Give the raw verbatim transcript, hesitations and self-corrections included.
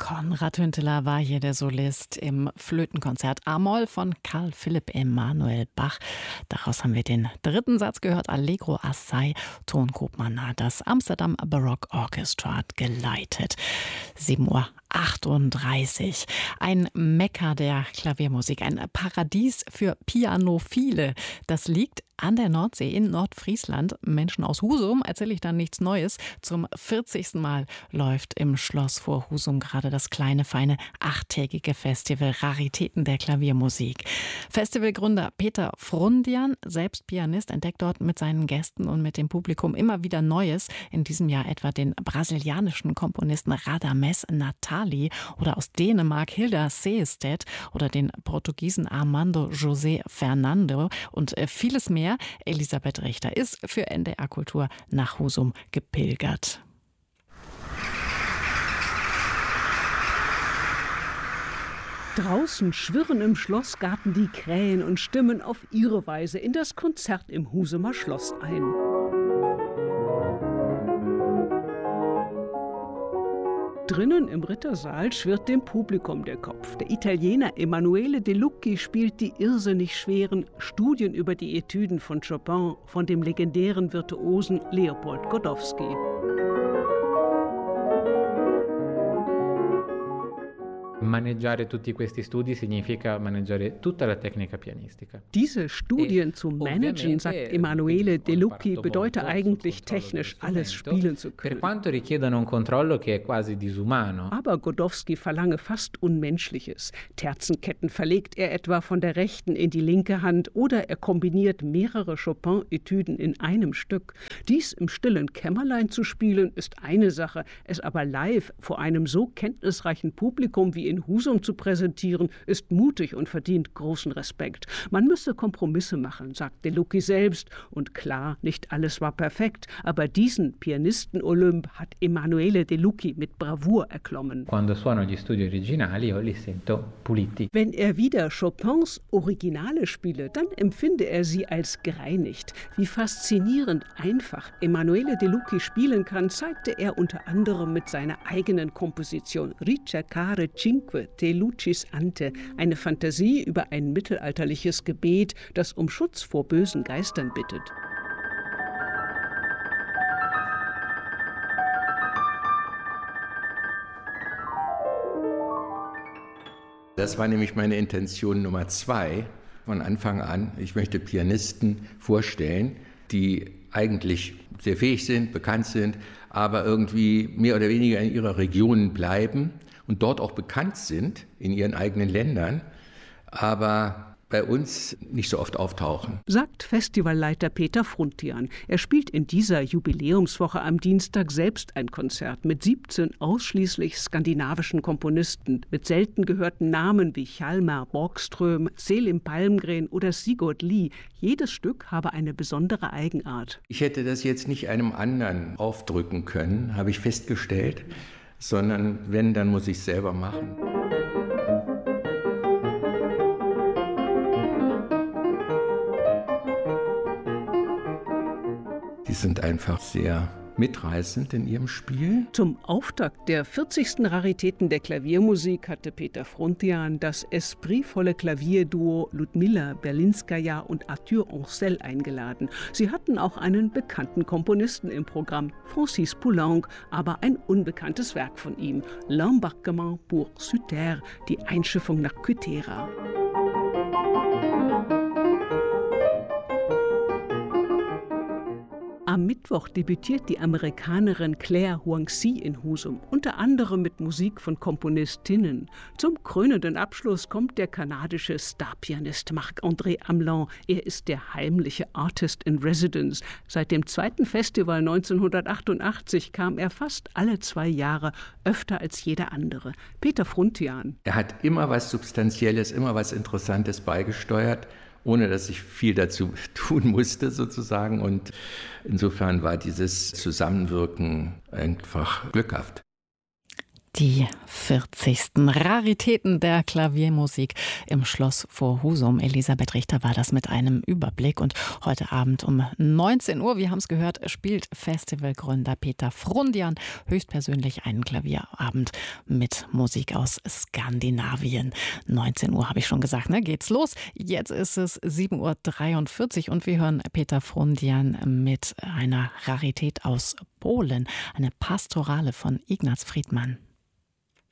Konrad Hünteler war hier der Solist im Flötenkonzert A-Moll von Carl Philipp Emanuel Bach. Daraus haben wir den dritten Satz gehört, Allegro assai. Ton Koopmann hat das Amsterdam Baroque Orchestra geleitet. sieben Uhr achtunddreißig. Ein Mekka der Klaviermusik, ein Paradies für Pianophile. Das liegt an der Nordsee in Nordfriesland. Menschen aus Husum, erzähle ich dann nichts Neues. Zum vierzigsten Mal läuft im Schloss vor Husum gerade das kleine, feine, achttägige Festival Raritäten der Klaviermusik. Festivalgründer Peter Frundian, selbst Pianist, entdeckt dort mit seinen Gästen und mit dem Publikum immer wieder Neues. In diesem Jahr etwa den brasilianischen Komponisten Radames Natali oder aus Dänemark Hilda Sehestedt oder den Portugiesen Armando José Fernando und vieles mehr. Elisabeth Richter ist für N D R Kultur nach Husum gepilgert. Draußen schwirren im Schlossgarten die Krähen und stimmen auf ihre Weise in das Konzert im Husumer Schloss ein. Drinnen im Rittersaal schwirrt dem Publikum der Kopf. Der Italiener Emanuele De Lucchi spielt die irrsinnig schweren Studien über die Etüden von Chopin von dem legendären Virtuosen Leopold Godowsky. Maneggiare tutti questi studi significa maneggiare tutta la tecnica pianistica. Diese Studien zu managen, sagt Emanuele De Lucchi, bedeutet eigentlich technisch alles spielen zu können. Per quanto richiedono un controllo che è quasi disumano. Aber Godowsky verlange fast Unmenschliches. Terzenketten verlegt er etwa von der rechten in die linke Hand oder er kombiniert mehrere Chopin-Etüden in einem Stück. Dies im stillen Kämmerlein zu spielen, ist eine Sache. Es aber live vor einem so kenntnisreichen Publikum wie in Husum zu präsentieren, ist mutig und verdient großen Respekt. Man müsse Kompromisse machen, sagt De Lucchi selbst. Und klar, nicht alles war perfekt, aber diesen Pianisten-Olymp hat Emanuele De Lucchi mit Bravour erklommen. Quando suono gli studi originali, io li sento puliti. Wenn er wieder Chopins Originale spiele, dann empfinde er sie als gereinigt. Wie faszinierend einfach Emanuele De Lucchi spielen kann, zeigte er unter anderem mit seiner eigenen Komposition Ricercare Cinque De Lucis Ante, eine Fantasie über ein mittelalterliches Gebet, das um Schutz vor bösen Geistern bittet. Das war nämlich meine Intention Nummer zwei von Anfang an. Ich möchte Pianisten vorstellen, die eigentlich sehr fähig sind, bekannt sind, aber irgendwie mehr oder weniger in ihrer Region bleiben und dort auch bekannt sind in ihren eigenen Ländern, aber bei uns nicht so oft auftauchen. Sagt Festivalleiter Peter Frundian. Er spielt in dieser Jubiläumswoche am Dienstag selbst ein Konzert mit siebzehn ausschließlich skandinavischen Komponisten mit selten gehörten Namen wie Hjalmar Borgström, Selim Palmgren oder Sigurd Lie. Jedes Stück habe eine besondere Eigenart. Ich hätte das jetzt nicht einem anderen aufdrücken können, habe ich festgestellt, sondern wenn, dann muss ich es selber machen. Die sind einfach sehr mitreißend in ihrem Spiel. Zum Auftakt der vierzigsten Raritäten der Klaviermusik hatte Peter Frundian das espritvolle Klavierduo Ludmila Berlinskaja und Arthur Ancel eingeladen. Sie hatten auch einen bekannten Komponisten im Programm, Francis Poulenc, aber ein unbekanntes Werk von ihm, L'Embarquement pour Cythère, die Einschiffung nach Kythera. Am Mittwoch debütiert die Amerikanerin Claire Huang-Si in Husum, unter anderem mit Musik von Komponistinnen. Zum krönenden Abschluss kommt der kanadische Starpianist Marc-André Hamelin. Er ist der heimliche Artist in Residence. Seit dem zweiten Festival neunzehnhundertachtundachtzig kam er fast alle zwei Jahre, öfter als jeder andere. Peter Frundian. Er hat immer was Substanzielles, immer was Interessantes beigesteuert, ohne dass ich viel dazu tun musste sozusagen. Und insofern war dieses Zusammenwirken einfach glückhaft. Die vierzigsten Raritäten der Klaviermusik im Schloss vor Husum. Elisabeth Richter war das mit einem Überblick. Und heute Abend um neunzehn Uhr, wir haben es gehört, spielt Festivalgründer Peter Frundian höchstpersönlich einen Klavierabend mit Musik aus Skandinavien. neunzehn Uhr habe ich schon gesagt, ne? Geht's los. Jetzt ist es sieben Uhr dreiundvierzig und wir hören Peter Frundian mit einer Rarität aus Polen, eine Pastorale von Ignaz Friedmann.